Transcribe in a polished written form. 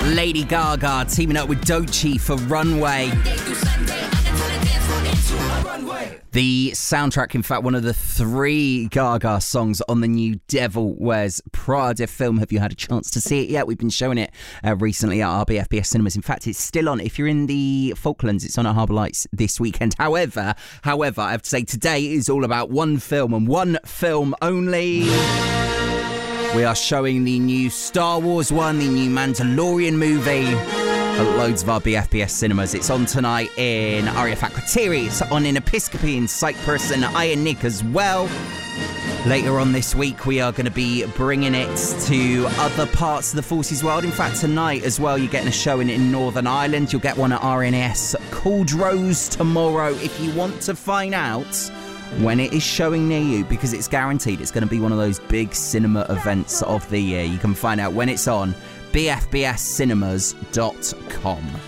Lady Gaga teaming up with Doechii for Runway. The soundtrack, in fact, one of the 3 Gaga songs on the new Devil Wears Prada film. Have you had a chance to see it yet? We've been showing it recently at RBFBS Cinemas. In fact, it's still on. If you're in the Falklands, it's on at Harbour Lights this weekend. However, I have to say today is all about one film and one film only. We are showing the new Star Wars one, the new Mandalorian movie, at loads of our BFBS cinemas. It's on tonight in RAF Akrotiri. It's on in Episcopi in Cyprus and Iron Nick as well. Later on this week, we are going to be bringing it to other parts of the Forces world. In fact, tonight as well, you're getting a showing in Northern Ireland. You'll get one at RNS Caldrose tomorrow. If you want to find out when it is showing near you, because it's guaranteed it's going to be one of those big cinema events of the year, you can find out when it's on bfbscinemas.com.